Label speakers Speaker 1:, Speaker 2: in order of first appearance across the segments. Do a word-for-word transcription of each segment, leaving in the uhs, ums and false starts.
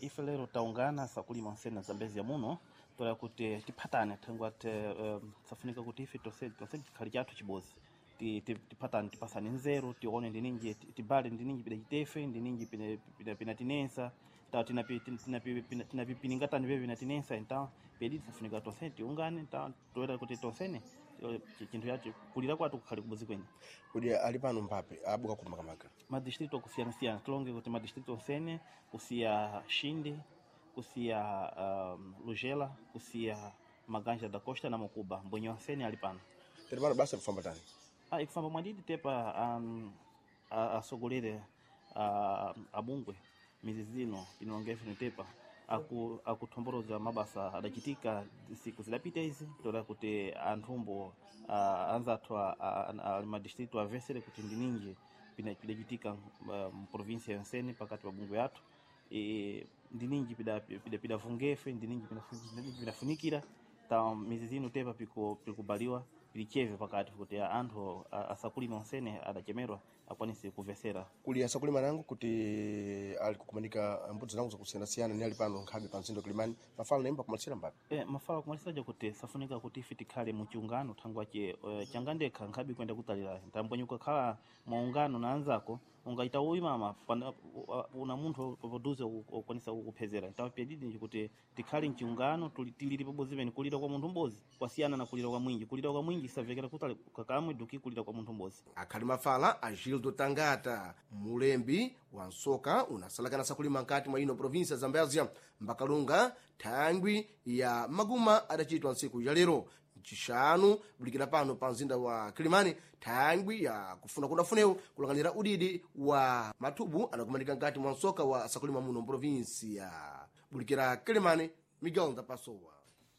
Speaker 1: ife lero taungana sakulima nsene zambezi ya muno tola kuti tiphatane thangwa te um, safunika kuti ife tose tose tikhali chathu chibozi ti tiphatane tipasane nzeru tione ndiningi tibale ndiningi pida chitefe ndiningi pina pina pina tinensa ta tina tina tina piningatani bebe na tinensa então pedi safunika tose tiungane então toera kuti tosene chinthu yacho kulira kwatu kukhali kubozi kwenye
Speaker 2: kuti ali pano mpape abuka kuti makamaka
Speaker 1: madistrito kusiyana siyana tilonge kuti madistrito nsene kusiya Shindi kusiya um, Lugela kusiya Maganja da Costa na Mokuba mbonyo nsene ali pano
Speaker 2: tete pano basa kufamba tani
Speaker 1: ah ikufamba mwadidi tepa um, asogolere a abungwe mizizino inongefe netepa aku akutomboroza mabasa adachitika siku zilapita hizi tola kuti anthumbo uh, anzatwa uh, madistrito avesere kuti ndiningi pinachitika mu província ya Nsene pakati pa bungu yathu e ndiningi pida pida pida fungefe ndiningi pinafunikira ta mizizino tepa piko pikubaliwa pilicheve pakati kuti anthu asakulima Nsene adachemerwa akwanise kuvesera
Speaker 2: kuli asakulima nangu kuti ali kukumanika mbuto zangu zakusiyana siyana ni ali pano nkhabe pa msindo Kilimani mafala naimba kumalisira mbapi
Speaker 1: eh mafala kumalisira kuti safunika kuti ife tikhale mu chiungano thangwache uh, changandekha nkhabi kwenda kutalira tambonyuka khala muungano na anzako ungaita uyi mama una munthu poduze ukwanisa kuphezera então pedidi kuti tikhale mchiungano tilili pobozi bene kulira kwa munthu mbozi kwasiyana na kulira kwa mwingi kulira kwa mwingi savekera kutali kakamwe duki kulira kwa munthu mbozi
Speaker 2: akhali mafala a Gildo Tangata mulembi wa nsoka unasalakana sakulima nkati mwa ino província Zambezia mbakalunga thangwi ya maguma adachitwa nsiku ya lero mchishanu bulikira pano pa mzinda wa Kilimani thangwi ya kufuna kunafuneu kulanganira udidi wa mathubu anakumanika nkati mwa nsoka wa sakulima muno província bulikira Kilimani Miguel Ndapasowa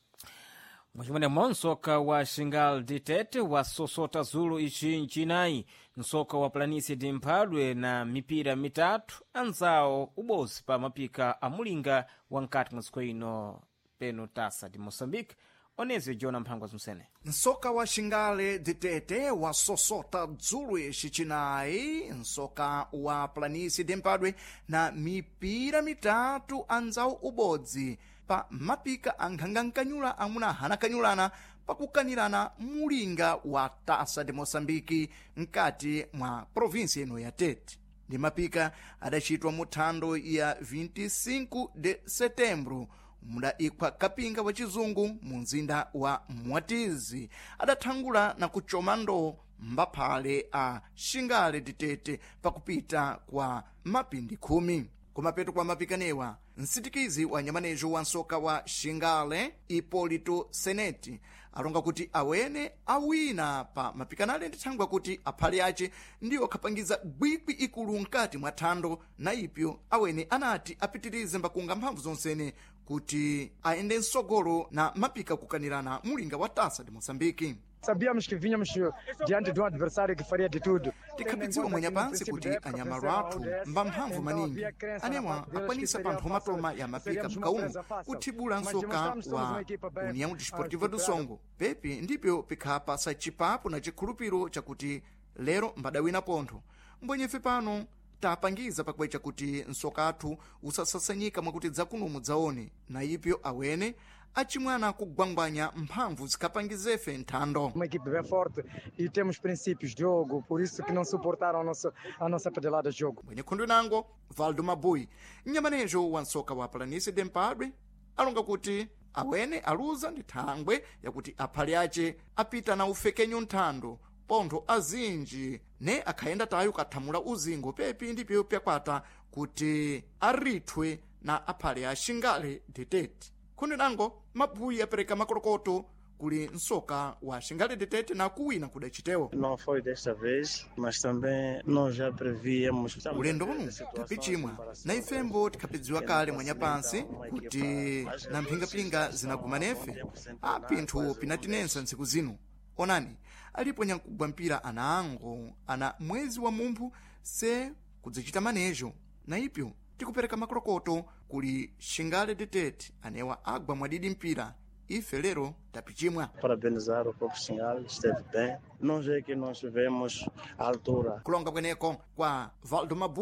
Speaker 3: mwachimwene monsoka wa Xingal Ditete wa Sosota Zulu ichi nchinayi nsoka wa Planície de Mphadwe na mipira mitatu anzawo ubozi pa mapika amulinga wa nkati mwaziko ino peno tasa di Moçambique oneze Jona Mphangwa Zumsene
Speaker 4: nsoka wa Xingale Ditete wa Sosota Zulu ichi chinayi nsoka wa Planície de Mphadwe na mipira mitatu anzawo ubozi pa mapika ankhangankanyula amuna hanakanyulana pakukanirana mulinga wa tasa de Moçambique nkati mwa província ino ya Tete ndi mapika adachitwa mu thando ya vinte e cinco de setembro mudaikhwa kapinga wa chizungu mu mzinda wa Mwatizi adathangula na kuchoma ndoo mbaphale a Xingale Ditete pakupita kwa mapindi khumi kumapeto kwa mapikanewa nsitikizi wa nyamanejo wa nsoka wa Xingale Hipólito Seneti alonga kuti awene awina pa mapikanale ndithangwa kuti aphale ace ndiwo akhapangiza bwikwi ikulu nkati mwa thando na ipyo awene anati apitirize mbakunga mphamvu zonsene kuti aende nsogolo na mapika kukanirana mulinga wa tasa de Moçambique.
Speaker 5: Sabíamos que vínhamos diante de um adversário que faria de tudo.
Speaker 4: Tikhapidziwa mwenya pansi kuti anyamalo athu mbamphamvu maningi anemwa akwanisa panthu matoma ya mapika mkauno kuthibula nsoka wa União Desportiva do Songo pepi ndipyo pikhapa sa chipapo na chikhulupiro chakuti lero mbadawina pontho mbwenyefe pano tapangiza pakwecha kuti nsoka athu usasasanyika mwakuti dzakunumu dzaone na ipyo awene achimwana kugwangwanya mphamvu zikapangizefe nthando.
Speaker 5: Uma equipe bem forte e temos princípios de jogo, por isso que não suportaram a nossa, a nossa pedalada de jogo.
Speaker 4: Mwenye khundu nango Valdo Mabui nyamanejo wa nsoka wa Planície de Mphadwe alonga kuti awene aluza ndi thangwe yakuti aphale ace apita na ufekenyo nthando pontho azinji ne akhayenda tayo kathamula uzingo pepi ndipyo pyakwata kuti arithwe na aphale a Xingale Ditete khundu nango Mabui apereka makolokoto kuli nsoka wa Xingale Ditete na kuwina kudachitewo.
Speaker 6: Não foi desta vez, mas também nós já prevíamos.
Speaker 4: Ulendo uno tapichimwa na ifembo tikhapidziwa kale mwanya pansi kuti na mphingapinga zinagumanefe apinthu pinatinensa ntsiku zino. Onani alipo nyankugwa mpira ana ango ana mwezi wa mumphu se kudzichita manejo na ipyo tikupereka makolokoto kuli Xingale Ditete anewa agwa mwadidi mpira ife lero tapichimwa.
Speaker 6: Parabenizar o próprio Xingale, esteve bem. Nós é que nós tivemos a altura.
Speaker 4: Kulonga kweneko kwa Valdo Mabui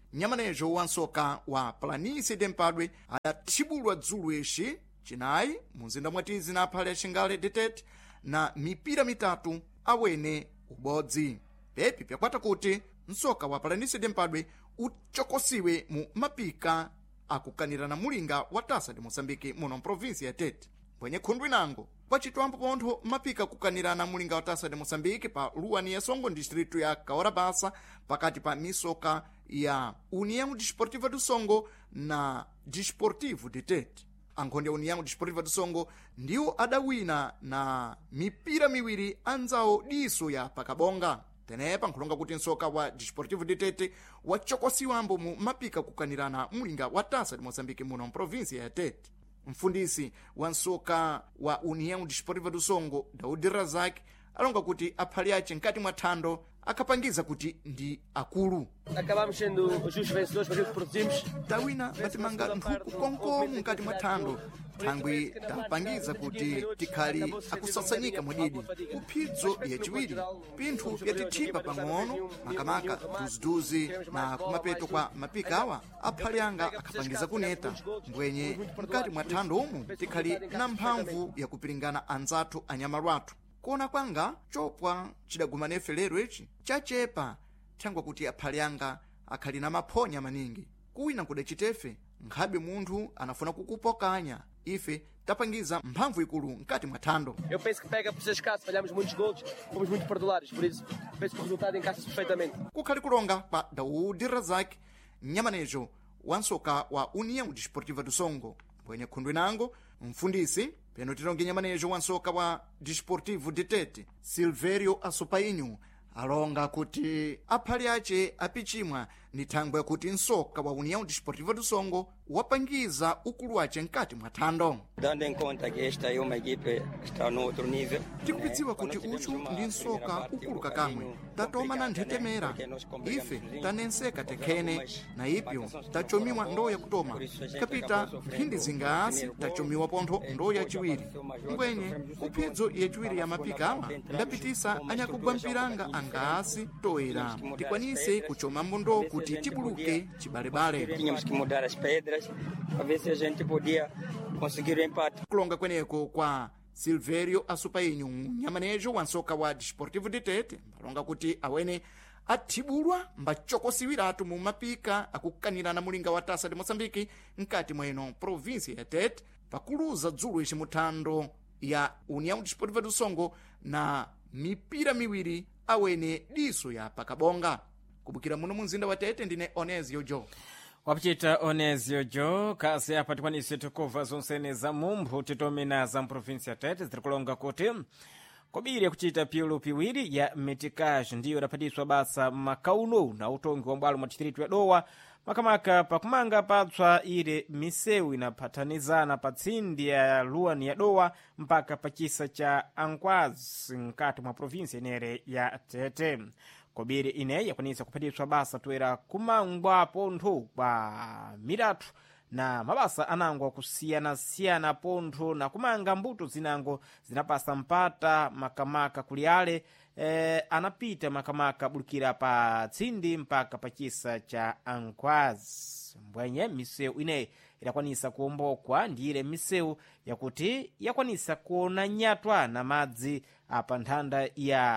Speaker 4: nyamanejo wa nsoka wa Planície de Mpadwe adathibulwa dzulo ixi cinayi mu mzinda mwatizi na aphale axingale detete na mipira mitatu awene ubodzi. Pepi pyakwata kuti nsoka wa Planície de Mpadwe uchokosiwe mu mapika akukanirana mulinga wa Taça de Moçambique muno mprovinsi ya Tete. Bwenye khundu inango pacitwambo pontho mapika kukanirana mulinga wa Taça de Moçambique pa luwani ya Songo distrito ya Kaorabasa pakati pa misoka ya União Desportiva do Songo na Desportivo de Tete. Ankhonde ya União Desportiva do Songo ndiwo adawina na mipira miwiri anzawo diso ya pakabonga. Tenepa nkhulonga kuti nsoka wa Desportivo de Tete wachokosiwambo mu mapika kukanirana mulinga wa Taça de Moçambique muno mprovinsia ya Tete. Mfundisi wa nsoka wa União Desportiva do Songo Daudi Razak alonga kuti aphali ace nkati mwa thando akapangiza kuti ndi akulu.
Speaker 7: Acabamos sendo os justos vencedores porque produzimos.
Speaker 4: Tawina batimanga nthuku konkomu nkati mwa thando. Thangwi tapangiza kuti tikhali akusasanyika mwadidi kuphidzo yaciwiri pinthu pyatithipa pang'ono makamaka duziduzi na kumapeto kwa mapika awa aphali anga akapangiza kuneta mbwenye mkati mwa thando umu tikhali na mphamvu yakupiringana anzathu anyama lwathu. Kuona kwanga chopwa cidagumanefe lero ici chachepa thangwa kuti aphali anga akhali na maphonya maningi kuwina kudacitefe nkhabe munthu anafuna kukupokanya ife tapangiza mphamvu ikulu nkati mwa thando.
Speaker 7: Eu penso que pega por ser escasso, falhamos muitos gols, fomos muito perdulares, por isso penso que o resultado encaixa perfeitamente.
Speaker 4: Kukhali kulonga pa Daudi Razak nyamanejo wa nsoka wa União Desportiva do Songo bwenye khundu inango mfundisi peno tilonge nyamanejo wa nsoka wa Desportivo de Tete Silvério Assopainho alonga kuti aphali ace apichimwa ni thangwe yakuti nsoka wa União Desportiva do Songo wapangiza ukulu wace nkati mwa thando.
Speaker 8: Dando em conta que esta é uma equipe que está no outro nível.
Speaker 4: Tikupidziwa kuti uchu ndi nsoka ukulu kakamwe tatoma na nthetemera ife tanenseka tekhene na ipyo tachomiwa ndoo ya kutoma kapita mphindi zingaasi tachomiwa pontho ndoo ya ciwiri mbwenye kuphidzo ya ciwiri ya mapika awa ndapitisa anyakugwampiranga angaasi toera tikwanise kuchoma mbondo kuti tibuluke cibalebale.
Speaker 8: Tínhamos que mudar as pedras para ver se a gente podia conseguir o empate.
Speaker 4: Kulonga kweneko kwa Silvério Assopainho nyamanejo wa nsoka wa Desportivo de Tete alonga kuti awene athibulwa mbachokosiwiratu mu mapika akukanirana mulinga wa Taça de Moçambique nkati mweno provinsia ya Tete pakuluza dzulo ici muthando ya União Desportiva do Songo na mipira miwiri awene diso ya pakabonga. Kubukira muno munzinda wa Tete ndine Onésio Jo.
Speaker 3: wapicita Onésio Jo kasi apa tikwanise tikubva zonsene za mumphu titomena za mprovinsi ya Tete zirikulonga kuti kobiri kuchita piulu piwiri ya metikaji ndiyo idaphatiswa basa makauno na utongi wa mbwalo mwa distritu ya Dowa makamaka pakumanga patswa ile misewu inaphathanizana pa tsindi ya luwani ya Dowa mpaka pachisa cha Ankwazi nkati mwa provinsi inere ya Tete. Kobiri ine yakwanisa kuphatiswa basa toera kumangwa pontho kwa miratu na mabasa anangwa kusiyana-siyana pontho na kumanga mbuto zinango zinapasa mpata makamaka kuliale eh, anapita makamaka bulukira pa tsindi mpaka pachisa cha Ankwazi mbwenye misewu ine idakwanisa kuombokwa ndiyire misewu yakuti yakwanisa kuona nyatwa na madzi apa nthanda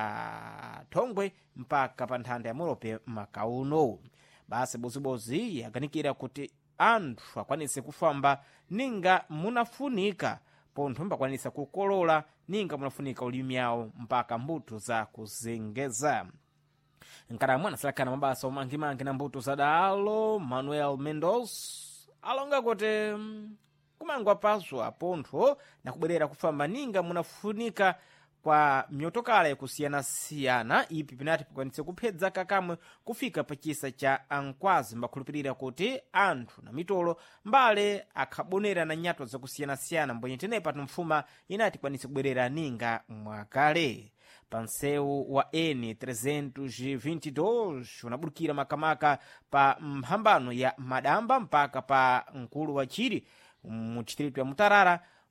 Speaker 3: ya Thongwe mpaka pa nthanda ya Murope makauno. Basi bozibozi yaganikira kuti anthu akwanise kufamba ninga munafunika pontho mbakwanisa kukolola ninga munafunika ulimi yawo mpaka mbuto za kuzengeza. Nkaramwa nasalakana mabasa umangimangi na mbuto za dalo Manuel Mendoza alonga kuti kumangwa paswa pontho na kubwerera kufamba ninga munafunika kwa myotokala yakusiyana-siyana ipi pinati pikwanise kuphedza kakamwe kufika pachisa cha Ankwazi mbakhulupirira kuti anthu na mitolo mbale akhabonera na nyatwa zakusiyana-siyana mbwenye tenepa tumfuma inati kwanise kubwerera ninga mwakale. Panseu wa N trezentos e vinte e dois unabulukira makamaka pa mphambano ya Madamba mpaka pa Nkulu wa Chiri mu distrito ya Mutarara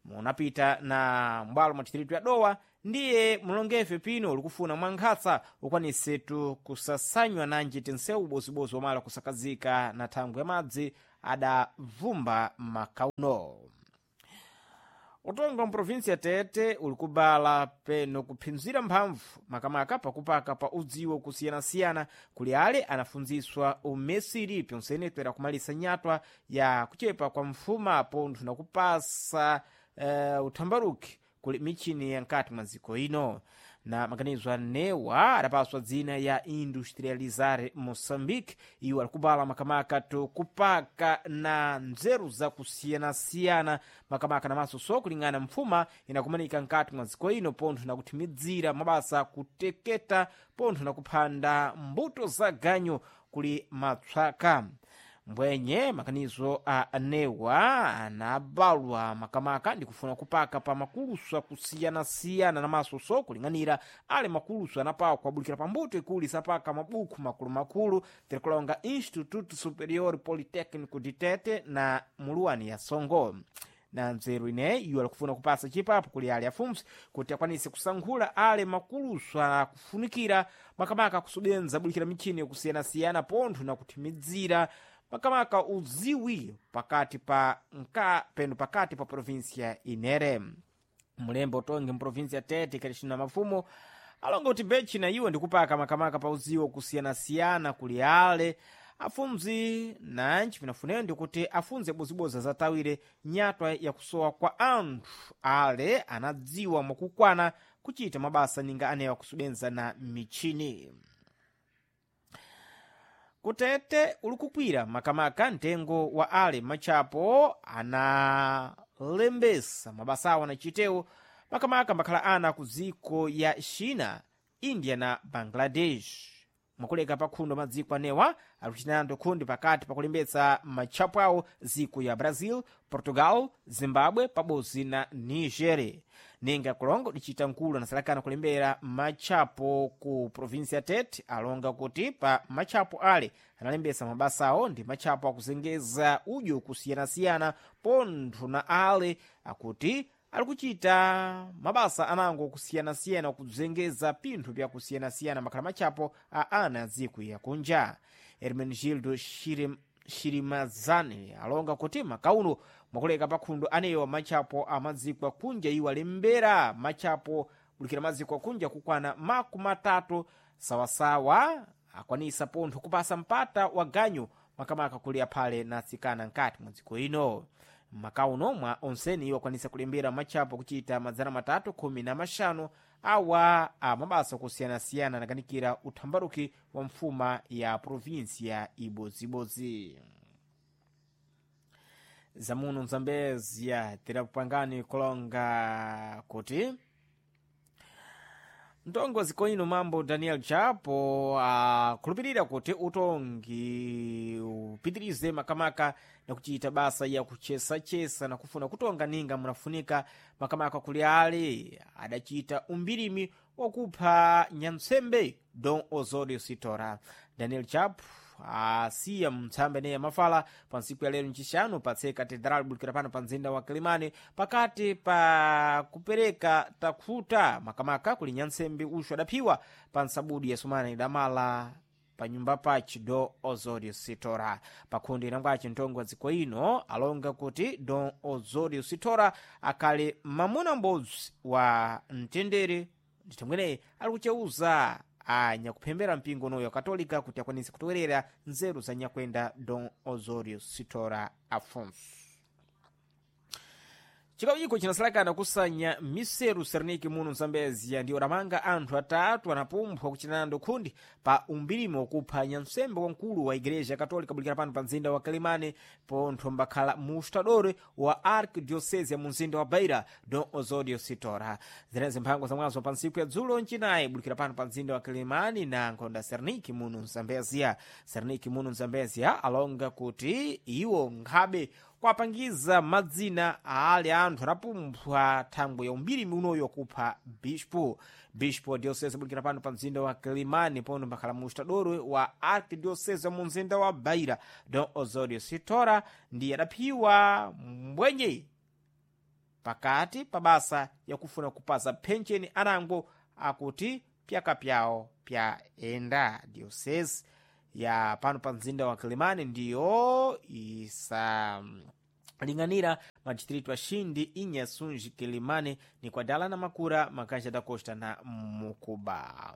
Speaker 3: munapita na mbwalo mwa distritu ya Dowa ndiye mulongefe pino ulikufuna mwankhatsa ukwanisetu kusasanywa na njiti nsewu bozibozi wamala kusakazika na thango ya madzi adavumba makauno. Utongo mprovinsi ya Tete ulikubala peno kuphinzira mphamvu makamaka pakupaka pa udziwo kusiyanasiyana kuli ale anafunziswa umesiri pyonsenetwera kumalisa nyatwa ya kuchepa kwa mfuma pontho na kupasa uh, uthambaruki kuli michini ya nkati mwa dziko ino na maganizo anewa adapaswa dzina ya Industrializare Moçambique. Iwo alikubala makamaka to kupaka na nzeru za kusiyanasiyana makamaka na masoso kulingana mfuma inakumanika nkati mwa dziko ino pontho na kuthimidzira mabasa kuteketa pontho na kuphanda mbuto za ganyo kuli matswaka. Mbwenye makanizo a anewa anabalwa makamaka ndi kufuna kupaka pa makuluso kusiyana-siyana na masoso kulinganira ale makuluso anapawa kuabulikira pambuto ikuli sapaka mabuku makulu makulu tirikulonga Instituto Superior Politécnico de Tete na Muluani ya Songo. Na nzeru ine iwo alikufuna kupasa chipapo kuli ale afumsi kuti akwanise kusankhula ale makuluso akufunikira makamaka kusubenza bulikira michini yokusiyana-siyana pontho na kuthimidzira makamaka uziwi pakati pa nka peno pakati pa provinsia inere. Mulembe utonge mprovinsia ya Tete kalishina mafumo alonga kuti bechi na iwo ndikupaka makamaka pa uziwi kusiyana-siyana kuli ale afumzi na nchi pinafuneo ndikuti afunze boziboza zatawire nyatwa ya kusowa kwa anthu ale anadziwa mwakukwana kuchita mabasa ninga anewa kusubenza na michini. Kutete ulikukwira makamaka ntengo wa ale machapo analembesa mabasawa na chiteo makamaka mbakhala ana kuziko ya China, India na Bangladesh. Mwakuleka pakhundo madziko anewa aluchinando khundi pakati pakulembetsa machapo awo ziko ya Brazil, Portugal, Zimbabwe pabozi na Niger. Ninga kulongo dichita nkulu anasalakana kulembera machapo ku provinsi ya Tete alonga kuti pa machapo ale analembesa mabasa awo ndi machapo akuzengeza udyo kusiyana-siyana pontho na ale akuti alikuchita mabasa anango kusiyana-siyana kuzengeza pinthu pya kusiyana-siyana makhala machapo a ana ziku ya kunja. Hermenegildo Shirim Shirimazani alonga kuti makauno mwakuleka pakhundo anewa machapo amadziko kunja iwo alembera machapo bulikira maziko kunja kukwana maku matatu sawasawa akwanisa pontho kupasa mpata wa ganyo makamaka kuli aphale na tsikana nkati mwa dziko ino. Makauno mwa onseni iwo akwanisa kulembera machapo kuchita madzana matatu khumi na mashanu awa a mabasa kusiyana-siyana nakanikira uthambaruki wa mfuma ya provinsia ibozibozi. Zamuno Zambezia tirapangani kulonga kuti ntongo ziko ino mambo Daniel Chapo akhulupirira kuti utongi upitirize makamaka na kuchita basa ya kuchesa-chesa na kufuna kutonga ninga munafunika makamaka kuli ale adachita umbirimi wakupha Nyantsembe Don Osorio Sitora. Daniel Chapo asiya mtsambe neye mafala pa nsiku ya lero nchishanu patse katedral bulikira pano pa mzinda wa Kilimani pakati pa kupereka takhuta makamaka kuli Nyantsembe usho adaphiwa pa nsabudi ya sumana idamala pa nyumba pachi Don Osorio Sitora. Pakhundi inangwachi ntongo wa dziko ino alonga kuti Don Osorio Sitora akale mamuna m'bodzi wa mtendere nditomwene ali kucheuza anyakupembera mpingo noyo katolika kuti akwanise kutowerera nzeru za nyakwenda Don Osorio Sitora Afonso. Chikawu chiko chinasalakana kusanya miseru Serniki muno Zambezia ndiyo ramanga anthu atatu anapumphwa kuchinando khundi pa umbirimi wakupha Nyantsembe wamkulu wa Igreja Katolika bulikira pano pa mzinda wa Kilimani pontho mbakhala mustadore wa Arkidiocese ya mzinda wa Beira Don Osorio Sitora. Zenezi mphango za mwazo pa nsiku ya dzulo nchinayi bulikira pano pa mzinda wa Kilimani na nkhonda Serniki muno Zambezia. Serniki muno Zambezia alonga kuti iwo nkhabe kwapangiza madzina aale anthu anapumphwa thangwe ya umbirimi unoyo kupha Bispo. Bispo diocese bulikira pano pa mzinda wa Kilimani pono mbakhala mustadore wa Arkidiocese ya mzinda wa Beira Don Osorio Sitora ndiye adaphiwa mbwenye pakati pa basa yakufuna kupasa pensheni anango akuti pyaka pyawo pyaenda. Diocese ya pano pa mzinda wa Kilimani ndiyo isalinganira madistritu ashindi inyasunji Kilimani ni kwa Dala na Makura, Makanja da Costa na Mukuba.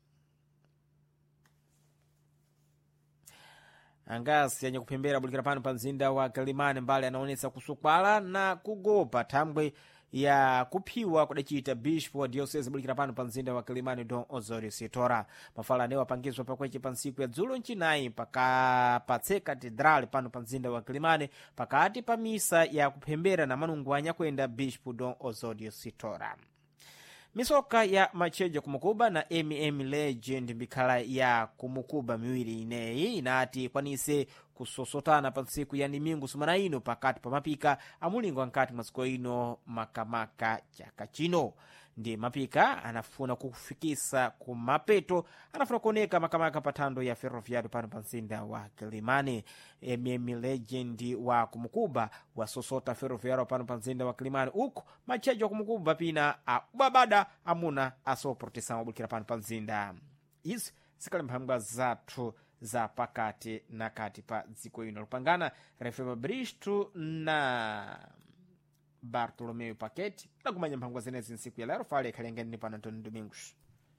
Speaker 3: Angasi yenye kupembera bulikira pano pa mzinda wa Kilimani mbali anaonesa kusukwala na kugopa tambwe ya kupiwa kudachita bishop wa diocese bulikira pano pa mzinda wa Kilimani Don Osorio Sitora. Mafala ne wapangizwa pakweche pa nsiku ya dzulo nchinayi paka patse katedrali pano pa mzinda wa Kilimani pakati pa misa ya kupembera na manungwanya kwenda bishop Don Osorio Sitora. Misoka ya macheja kumukuba na M M Legend mbikala ya kumukuba miwiri ineyi inati kwanise kusosotana pa nsiku ya nimingu sumana ino pakati pa mapika amulingo nkati masiko ino makamaka chaka chino. Ndi mapika anafuna kufikisa kumapeto, anafuna kuoneka makamaka patando ya ferroviario pano pa mzinda wa Kilimani. M M Legend wa kumukuba wa sosota ferroviario pano pa mzinda wa Kilimani uko machejo kumukuba pina ababada amuna asoportisa mabukira pano pa mzinda. Izi sikali mpambwa zatu za pakati na kati pa ziko ino lupangana Refema Bristu na Bartolomeu Paketi na kumanya mpangwa zenezi nsiku ya lero fale kalengeni ni pana Antoni Domingos.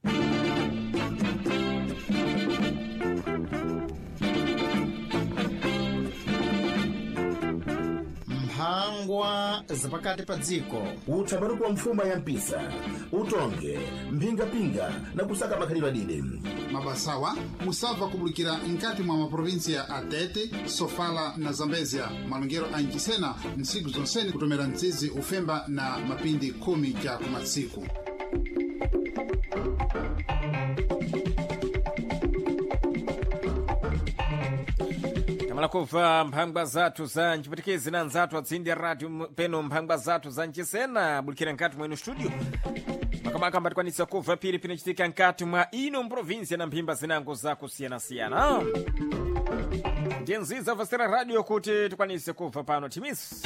Speaker 9: Mphangwa zapakati pa dziko,
Speaker 2: uthambaruko wa mfuma ya mpisa, utonge, mpinga-pinga na kusaka makhalidwe adide.
Speaker 10: Mabasawa musava kubulikira nkati mwa maprovinsia Atete, Sofala na Zambezia malungero ankisena nsiku zonseni kutomera nzizi ufemba na mapindi kumi kya kumatsiku.
Speaker 3: Malakuva mphangwa zatu za nchipatikezi na nzatu atsindi ya radio peno mphangwa zatu za nchisena bulikira nkati mwenu studio. Makamaka mbatikwanisa kuva pili pino chitika nkati mwa ino mprovinsia na mpimba zinango za kusiyana siyana. Jenzi za Vasera Radio kuti tukwanise kuva pano Timis.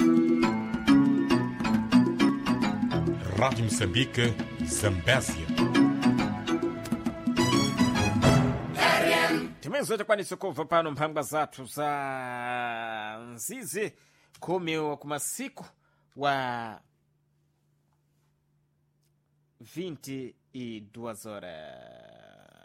Speaker 11: Rádio Moçambique, Zambésia.
Speaker 3: Timezo tukwanise kuva pano mphangwa zatu za nzizi kumi wa kumasiku wa vinte e duas horas.